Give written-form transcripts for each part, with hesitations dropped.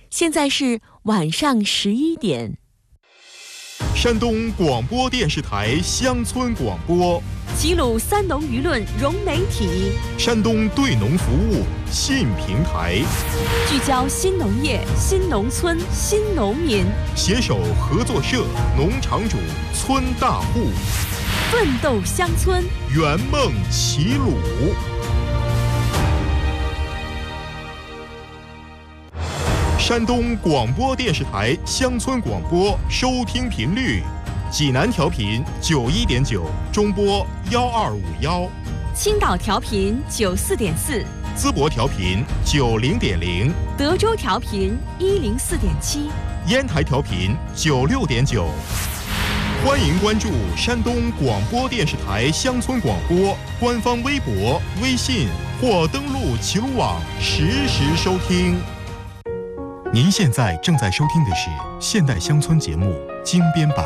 现在是晚上11点。 山东广播电视台乡村广播， 齐鲁三农舆论融媒体， 山东对农服务新平台， 聚焦新农业、新农村、新农民， 携手合作社、农场主、村大户， 奋斗乡村， 圆梦齐鲁。山东广播电视台乡村广播收听频率：济南调频91.9，中波1251； 青岛调频94.4， 淄博调频90.0， 德州调频104.7， 烟台调频96.9。欢迎关注山东广播电视台乡村广播官方微博、微信或登录齐鲁网实时收听。您现在正在收听的是现代乡村节目精编版，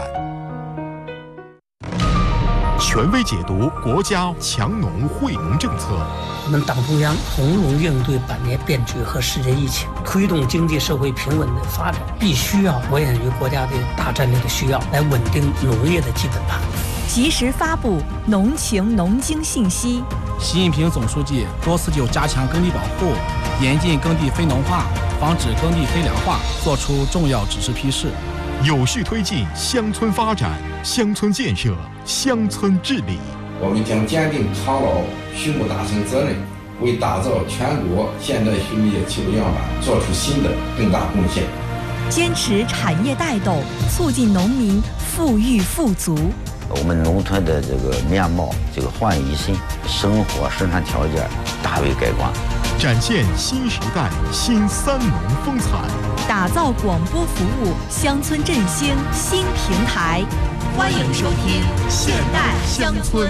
权威解读国家强农惠农政策。 我们党中央从容应对百年变局和世界疫情，推动经济社会平稳的发展，必须要着眼于国家的大战略的需要，来稳定农业的基本盘。 及时发布农情农经信息。 习近平总书记多次就加强耕地保护、严禁耕地非农化、防止耕地非粮化作出重要指示批示， 有序推进乡村发展、乡村建设、乡村治理。 我们将坚定操劳畜牧大省责任，为打造全国现代畜牧业齐鲁样板做出新的更大贡献。 坚持产业带动，促进农民富裕富足。 我们农村的这个面貌焕然一新，生活生产条件大为改观， 展现新时代新三农风采， 打造广播服务乡村振兴新平台。欢迎收听现代乡村。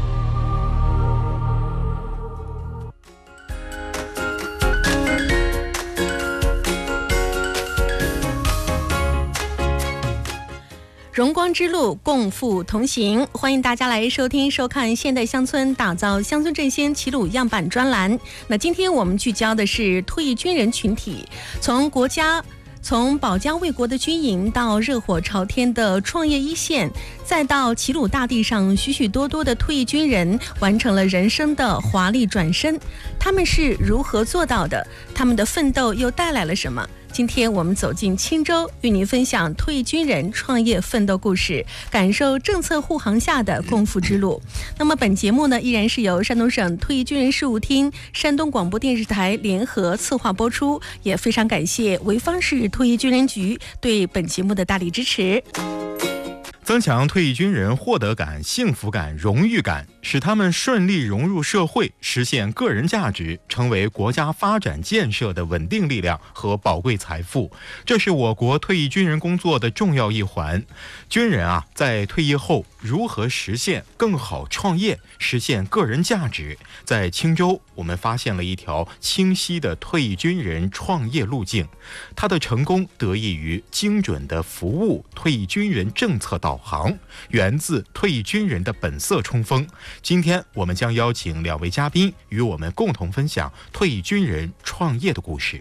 荣光之路，共赴同行。欢迎大家来收听、收看《现代乡村打造乡村振兴齐鲁样板》专栏。那今天我们聚焦的是退役军人群体，从保家卫国的军营到热火朝天的创业一线，再到齐鲁大地上许许多多的退役军人完成了人生的华丽转身。他们是如何做到的？他们的奋斗又带来了什么？今天我们走进青州，与您分享退役军人创业奋斗故事，感受政策护航下的共赴之路。那么本节目呢，依然是由山东省退役军人事务厅、山东广播电视台联合策划播出，也非常感谢潍坊市退役军人局对本节目的大力支持。 增强退役军人获得感、幸福感、荣誉感，使他们顺利融入社会，实现个人价值，成为国家发展建设的稳定力量和宝贵财富。这是我国退役军人工作的重要一环。军人在退役后如何实现更好创业，实现个人价值？在青州，我们发现了一条清晰的退役军人创业路径。它的成功得益于精准的服务退役军人政策导航，源自退役军人的本色冲锋。今天我们将邀请2位嘉宾与我们共同分享退役军人创业的故事。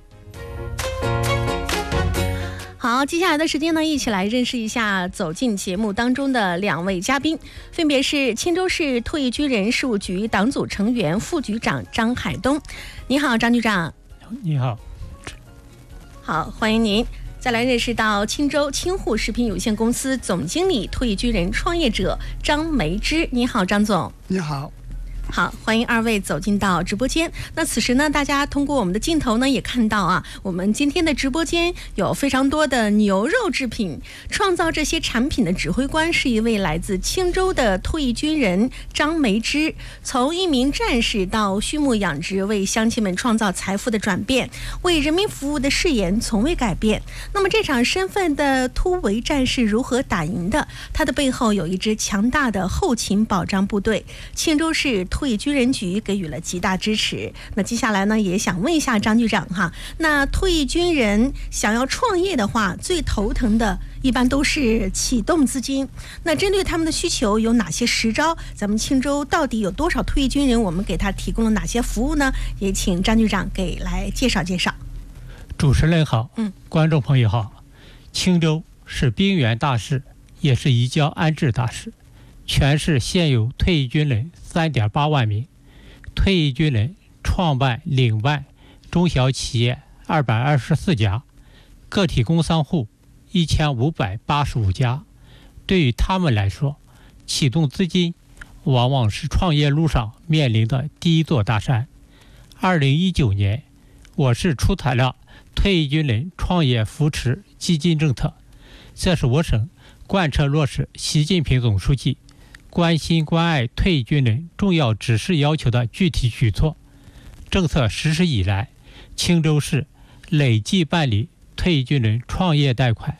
好，接下来的时间呢，一起来认识一下走进节目当中的2位嘉宾，分别是青州市退役军人事务局党组成员、副局长张海东。你好，张局长。 你好。 好，欢迎您。再来认识到青州青户食品有限公司总经理、退役军人创业者张梅芝。你好，张总。 你好。 好，欢迎2位走进到直播间。那此时呢，大家通过我们的镜头呢，也看到我们今天的直播间有非常多的牛肉制品。创造这些产品的指挥官是一位来自青州的退役军人张梅芝。从一名战士到畜牧养殖，为乡亲们创造财富的转变，为人民服务的誓言从未改变。那么这场身份的突围战是如何打赢的？它的背后有一支强大的后勤保障部队。青州市退役军人局给予了极大支持。那接下来呢，也想问一下张局长那退役军人想要创业的话，最头疼的一般都是启动资金。那针对他们的需求有哪些实招？咱们青州到底有多少退役军人？我们给他提供了哪些服务呢？也请张局长给来介绍介绍。 主持人好，观众朋友好。青州是兵源大市，也是移交安置大市。全市现有退役军人 3.8 万名，退役军人创办领办中小企业224家，个体工商户1585家。对于他们来说，启动资金往往是创业路上面临的第一座大山。2019年，我市出台了退役军人创业扶持基金政策，这是我省贯彻落实习近平总书记关心关爱退役军人重要指示要求的具体举措。政策实施以来，青州市累计办理退役军人创业贷款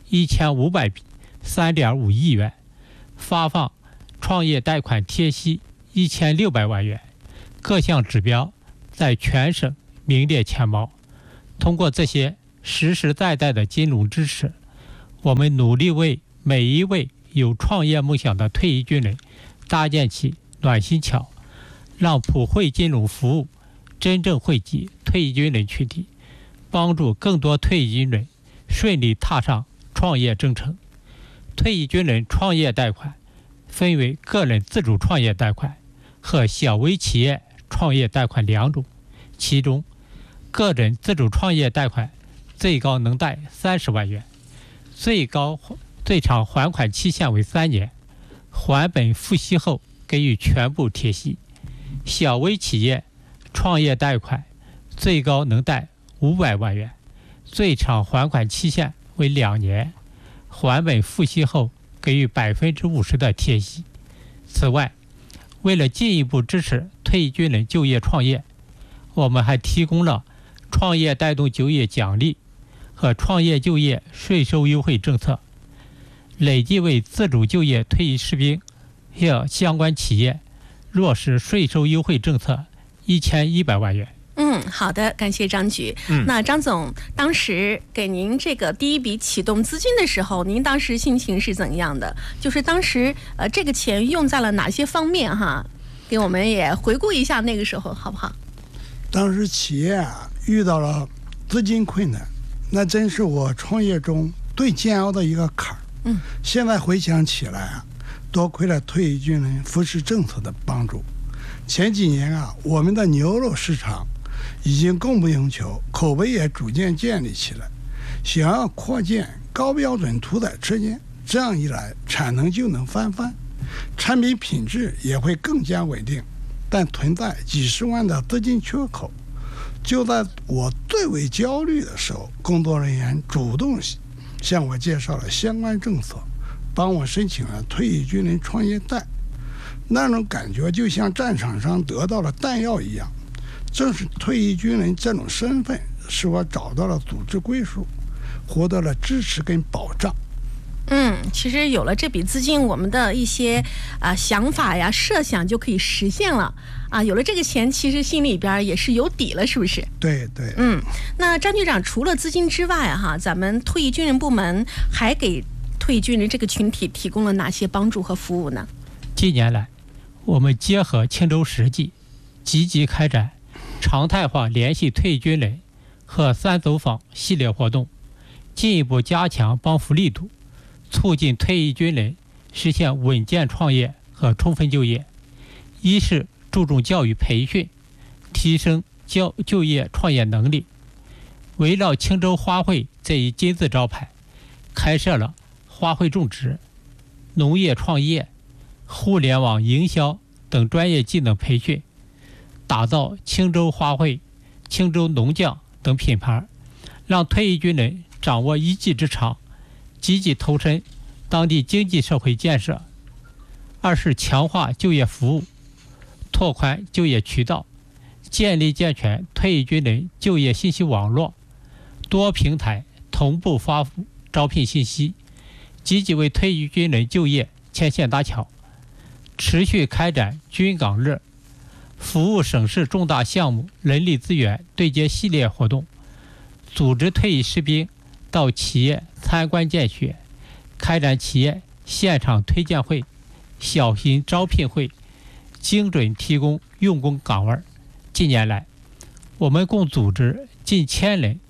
1500笔，3.5亿元，发放创业贷款贴息1600万元，各项指标在全省名列前茅。通过这些实实在在的金融支持，我们努力为每一位有创业梦想的退役军人搭建起暖心桥，让普惠金融服务真正惠及退役军人群体，帮助更多退役军人顺利踏上创业征程。退役军人创业贷款分为个人自主创业贷款和小微企业创业贷款两种，其中个人自主创业贷款最高能贷30万元，最长还款期限为3年，还本付息后给予全部贴息。小微企业创业贷款最高能贷500万元，最长还款期限为2年，还本付息后给予50%的贴息。此外，为了进一步支持退役军人就业创业，我们还提供了创业带动就业奖励和创业就业税收优惠政策，累计为自主就业退役士兵和相关企业落实税收优惠政策1100万元。 好的，感谢张局。那张总当时给您这个第一笔启动资金的时候，您当时心情是怎样的？就是当时这个钱用在了哪些方面哈？给我们也回顾一下那个时候好不好？ 当时企业遇到了资金困难，那真是我创业中最煎熬的一个坎儿。现在回想起来多亏了退役军人扶持政策的帮助。前几年我们的牛肉市场已经供不应求，口碑也逐渐建立起来。想要扩建高标准屠宰车间，这样一来产能就能翻番，产品品质也会更加稳定。但存在几十万的资金缺口。就在我最为焦虑的时候，工作人员主动向我介绍了相关政策，帮我申请了退役军人创业贷。那种感觉就像战场上得到了弹药一样。正是退役军人这种身份，使我找到了组织归属，获得了支持跟保障。 其实有了这笔资金，我们的一些想法呀、设想就可以实现了有了这个钱，其实心里边也是有底了，是不是？ 对对。 那张局长，除了资金之外咱们退役军人部门还给退役军人这个群体提供了哪些帮助和服务呢？ 近年来，我们结合青州实际，积极开展常态化联系退役军人和3走访系列活动，进一步加强帮扶力度，促进退役军人实现稳健创业和充分就业。一是注重教育培训，提升就业创业能力。围绕青州花卉这一金字招牌，开设了花卉种植、农业创业、互联网营销等专业技能培训，打造青州花卉、青州农匠等品牌，让退役军人掌握一技之长，积极投身当地经济社会建设。二是强化就业服务，拓宽就业渠道，建立健全退役军人就业信息网络，多平台同步发布招聘信息，积极为退役军人就业牵线搭桥。持续开展军岗日、服务省市重大项目人力资源对接系列活动，组织退役士兵到企业参观见学，开展企业现场推荐会、小型招聘会，精准提供用工岗位。近年来，我们共组织近1000人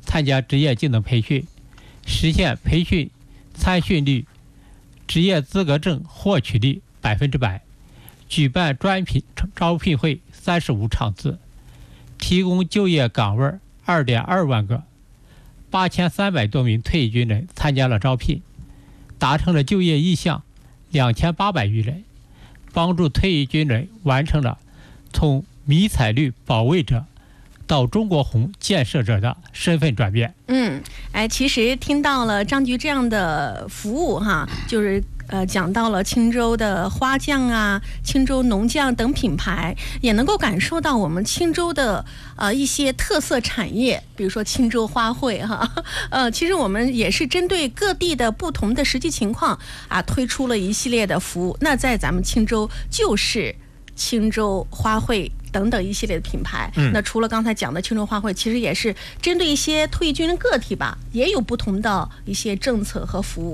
参加职业技能培训，实现培训参训率、职业资格证获取率100%，举办专品招聘会35场次，提供就业岗位2.2万个，8300多名退役军人参加了招聘，达成了就业意向2800余人，帮助退役军人完成了从迷彩绿保卫者到中国红建设者的身份转变。 其实听到了张局这样的服务哈，就是讲到了青州的花匠啊、青州农匠等品牌，也能够感受到我们青州的一些特色产业，比如说青州花卉哈。其实我们也是针对各地的不同的实际情况推出了一系列的服务。那在咱们青州就是青州花卉等等一系列的品牌。那除了刚才讲的青州花卉，其实也是针对一些退役军人个体吧，也有不同的一些政策和服务。